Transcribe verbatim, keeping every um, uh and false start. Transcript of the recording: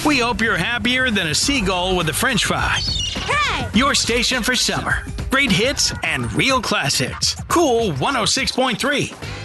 We hope you're happier than a seagull with a french fry. Hey! Your station for summer. Great hits and real classics. Cool one oh six point three.